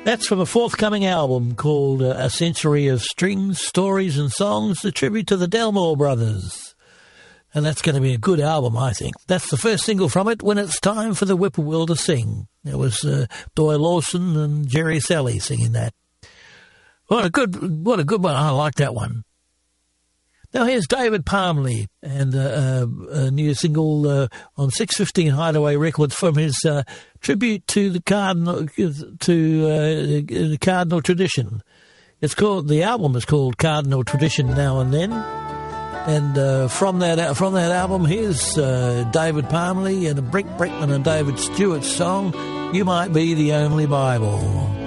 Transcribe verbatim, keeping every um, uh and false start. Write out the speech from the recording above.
That's from a forthcoming album called uh, A Century of Strings, Stories and Songs, a tribute to the Delmore Brothers. And that's going to be a good album, I think. That's the first single from it, When It's Time for the Whippoorwill to Sing. It was uh, Doyle Lawson and Jerry Salley singing that. What a good, what a good one. I like that one. Now here's David Palmley and uh, uh, a new single uh, on six fifteen Hideaway Records from his uh, tribute to the Cardinal to uh, the Cardinal tradition. It's called the album is called Cardinal Tradition Now and Then, and uh, from that from that album here's uh, David Palmley and Brick Brickman and David Stewart's song "You Might Be the Only Bible."